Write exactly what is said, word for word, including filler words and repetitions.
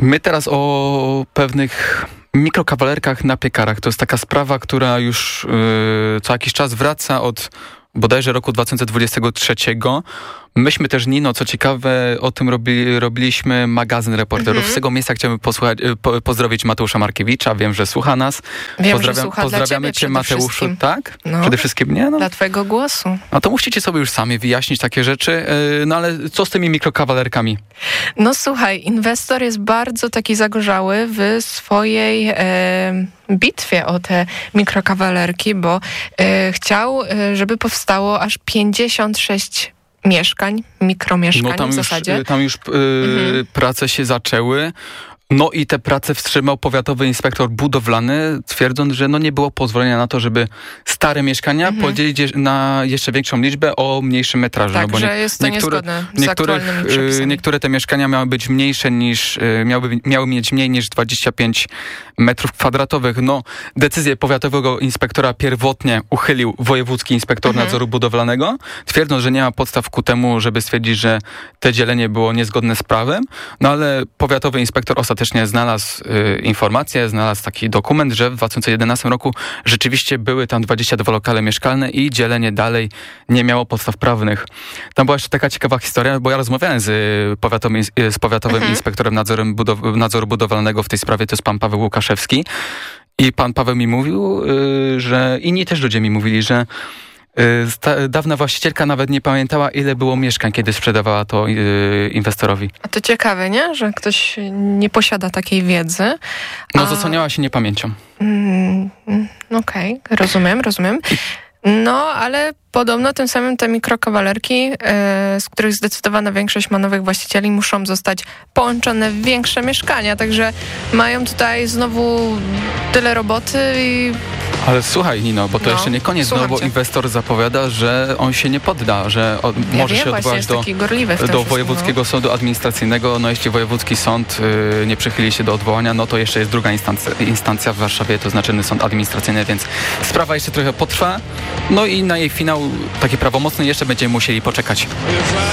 My teraz o pewnych mikrokawalerkach na piekarach. To jest taka sprawa, która już yy, co jakiś czas wraca od bodajże roku dwa tysiące dwudziestego trzeciego. Myśmy też, Nino, co ciekawe, o tym robi, robiliśmy magazyn reporterów. Mm-hmm. Z tego miejsca chciałbym posłuchać, po, pozdrowić Mateusza Markiewicza. Wiem, że słucha nas. Wiem, Pozdrawiam, że słucha pozdrawiamy cię, cię, Mateuszu. Tak? No, przede wszystkim mnie? No. Dla twojego głosu. No to musicie sobie już sami wyjaśnić takie rzeczy. Yy, no ale co z tymi mikrokawalerkami? No słuchaj, inwestor jest bardzo taki zagorzały w swojej e, bitwie o te mikrokawalerki, bo e, chciał, e, żeby powstało aż pięćdziesiąt sześć mieszkań, mikromieszkań no tam w zasadzie. Już, tam już yy, mhm. prace się zaczęły. No i te prace wstrzymał powiatowy inspektor budowlany, twierdząc, że no nie było pozwolenia na to, żeby stare mieszkania mhm. podzielić na jeszcze większą liczbę o mniejszym metrażu. Tak, no bo że nie, jest to niektóre, niezgodne z niektórych, aktualnymi przepisami. Niektóre te mieszkania miały być mniejsze niż, miały, miały mieć mniej niż dwadzieścia pięć metrów kwadratowych. No, decyzję powiatowego inspektora pierwotnie uchylił wojewódzki inspektor mhm. nadzoru budowlanego, twierdząc, że nie ma podstaw ku temu, żeby stwierdzić, że te dzielenie było niezgodne z prawem. No ale powiatowy inspektor ostatecznie znalazł y, informację, znalazł taki dokument, że w dwa tysiące jedenastym roku rzeczywiście były tam dwadzieścia dwa lokale mieszkalne i dzielenie dalej nie miało podstaw prawnych. Tam była jeszcze taka ciekawa historia, bo ja rozmawiałem z, y, powiatowym, y, z powiatowym mhm. inspektorem nadzorem budow- nadzoru budowlanego w tej sprawie, to jest pan Paweł Łukaszewski. I pan Paweł mi mówił, y, że inni też ludzie mi mówili, że Ta dawna właścicielka nawet nie pamiętała, ile było mieszkań, kiedy sprzedawała to yy, inwestorowi. A to ciekawe, nie? Że ktoś nie posiada takiej wiedzy. No, a... zasłaniała się niepamięcią. Mm, Okej, okay. rozumiem, rozumiem. No, ale podobno tym samym te mikrokawalerki, yy, z których zdecydowana większość ma nowych właścicieli, muszą zostać połączone w większe mieszkania, także mają tutaj znowu tyle roboty i... Ale słuchaj, Nino, bo to no, jeszcze nie koniec, no bo cię. Inwestor zapowiada, że on się nie podda, że on ja może wiem, się odwołać do, do Wojewódzkiego no. Sądu Administracyjnego. No jeśli Wojewódzki Sąd y, nie przychyli się do odwołania, no to jeszcze jest druga instancja, instancja w Warszawie, to znaczy Sąd Administracyjny, więc sprawa jeszcze trochę potrwa. No i na jej finał taki prawomocny jeszcze będziemy musieli poczekać.